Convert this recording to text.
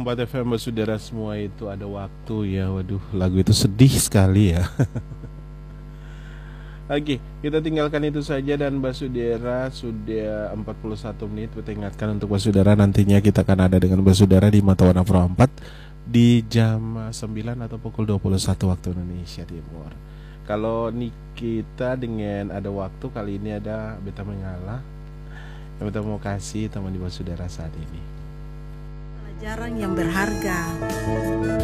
104 FM Saudara semua, itu ada waktu ya. Waduh, lagu itu sedih sekali ya. Oke, kita tinggalkan itu saja. Dan Basudara sudah 41 menit. Kita ingatkan untuk Basudara, nantinya kita akan ada dengan Basudara di Mata Warna Pro 4 di jam 9 atau pukul 21 waktu Indonesia Timur. Kalau nih kita dengan ada waktu kali ini ada Beta Mengalah yang kita mau kasih teman di Basudara saat ini. Pelajaran yang berharga.